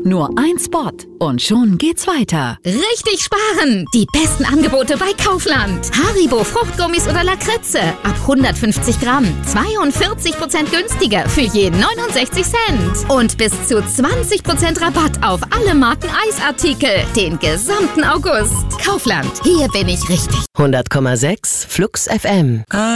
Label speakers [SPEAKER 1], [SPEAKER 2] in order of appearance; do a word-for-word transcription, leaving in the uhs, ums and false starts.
[SPEAKER 1] Nur ein Spot und schon geht's weiter.
[SPEAKER 2] Richtig sparen! Die besten Angebote bei Kaufland. Haribo Fruchtgummis oder Lakritze ab hundertfünfzig Gramm. zweiundvierzig Prozent günstiger für je neunundsechzig Cent. Und bis zu zwanzig Prozent Rabatt auf alle Marken Eisartikel. Den gesamten August. Kaufland. Hier bin ich richtig.
[SPEAKER 3] hundert Komma sechs Flux F M.